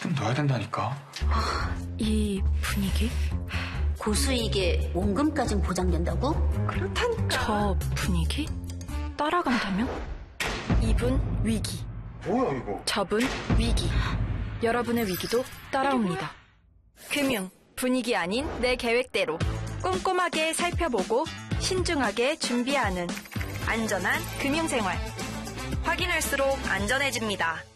지금 넣어야 된다니까. 이 분위기? 고수익에 원금까진 보장된다고? 그렇다니까. 저 분위기? 따라간다면? 이분 위기. 뭐야 이거? 저분 위기. 여러분의 위기도 따라옵니다. 금융, 분위기 아닌 내 계획대로 꼼꼼하게 살펴보고 신중하게 준비하는 안전한 금융생활. 확인할수록 안전해집니다.